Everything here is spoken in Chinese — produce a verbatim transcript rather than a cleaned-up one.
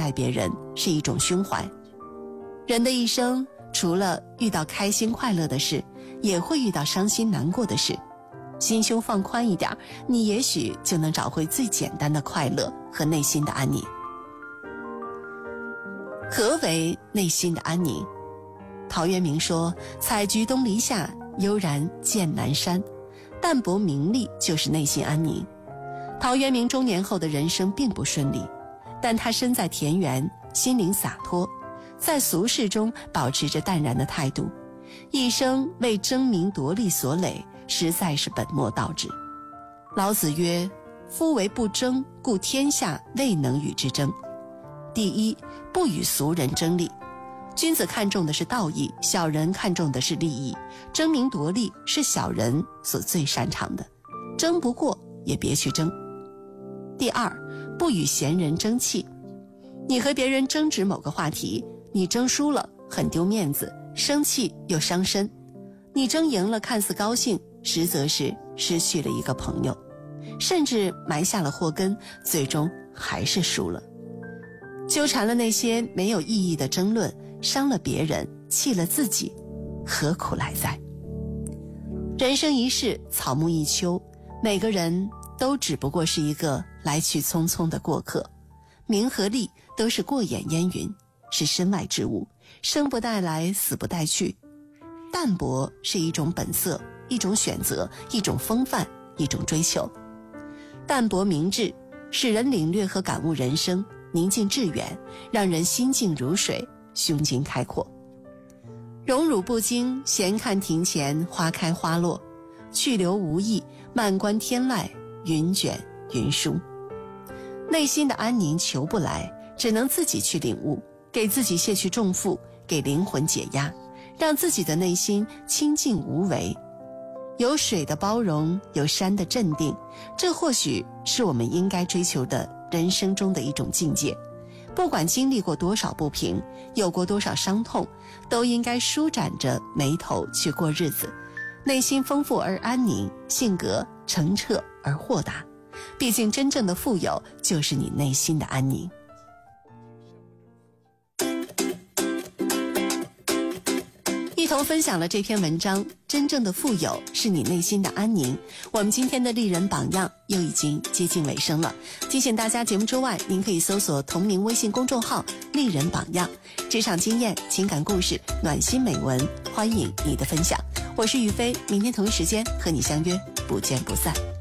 待别人是一种胸怀。人的一生除了遇到开心快乐的事，也会遇到伤心难过的事。心胸放宽一点，你也许就能找回最简单的快乐和内心的安宁。何为内心的安宁？陶渊明说，采菊东篱下，悠然见南山。淡泊名利就是内心安宁。陶渊明中年后的人生并不顺利，但他身在田园，心灵洒脱，在俗世中保持着淡然的态度，一生为争名夺利所累，实在是本末倒置。老子曰，夫为不争，故天下未能与之争。第一，不与俗人争利。君子看重的是道义，小人看重的是利益。争名夺利是小人所最擅长的，争不过也别去争。第二，不与闲人争气。你和别人争执某个话题，你争输了很丢面子，生气又伤身；你争赢了看似高兴，实则是失去了一个朋友，甚至埋下了祸根，最终还是输了。纠缠了那些没有意义的争论，伤了别人，气了自己，何苦来哉？人生一世，草木一秋，每个人都只不过是一个来去匆匆的过客。名和利都是过眼烟云，是身外之物，生不带来，死不带去。淡泊是一种本色，一种选择，一种风范，一种追求。淡泊明志，使人领略和感悟人生，宁静致远，让人心静如水，胸襟开阔。荣辱不惊，闲看庭前花开花落，去留无意，慢观天籁，云卷云舒。内心的安宁求不来，只能自己去领悟，给自己卸去重负，给灵魂解压，让自己的内心清静无为。有水的包容，有山的镇定，这或许是我们应该追求的人生中的一种境界。不管经历过多少不平，有过多少伤痛，都应该舒展着眉头去过日子，内心丰富而安宁，性格澄澈而豁达。毕竟真正的富有，就是你内心的安宁。一同分享了这篇文章，真正的富有是你内心的安宁。我们今天的丽人榜样又已经接近尾声了，提醒大家节目之外，您可以搜索同名微信公众号丽人榜样，职场经验、情感故事、暖心美文，欢迎你的分享。我是于飞，明天同一时间和你相约，不见不散。